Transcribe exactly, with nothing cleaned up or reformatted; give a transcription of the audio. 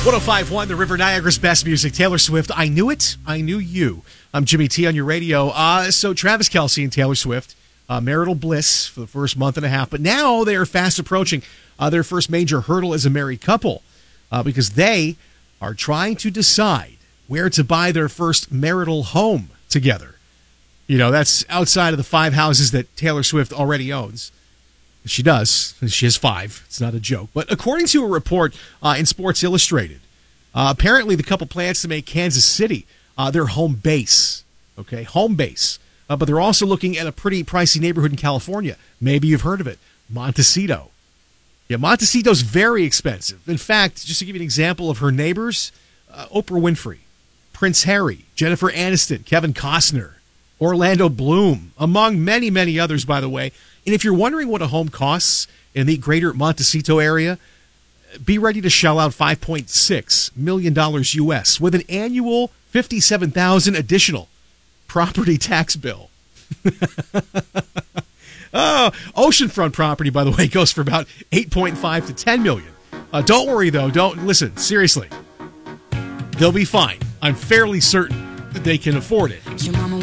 oh five point one, the River Niagara's best music. Taylor Swift, I Knew It, I Knew You. I'm Jimmy T on your radio. Uh, so Travis Kelce and Taylor Swift, uh, marital bliss for the first month and a half. But now they are fast approaching uh, their first major hurdle as a married couple uh, because they are trying to decide where to buy their first marital home together. You know, that's outside of the five houses that Taylor Swift already owns. She does. She has five. It's not a joke. But according to a report uh, in Sports Illustrated, uh, apparently the couple plans to make Kansas City uh, their home base. Okay, home base. Uh, but they're also looking at a pretty pricey neighborhood in California. Maybe you've heard of it. Montecito. Yeah, Montecito's very expensive. In fact, just to give you an example of her neighbors, uh, Oprah Winfrey, Prince Harry, Jennifer Aniston, Kevin Costner, Orlando Bloom, among many, many others, by the way. And if you're wondering what a home costs in the greater Montecito area, be ready to shell out five point six million dollars U S with an annual fifty-seven thousand dollars additional property tax bill. Oh, oceanfront property, by the way, goes for about eight point five to ten million dollars. Uh, don't worry, though. Don't listen. Seriously. They'll be fine. I'm fairly certain that they can afford it. Your mama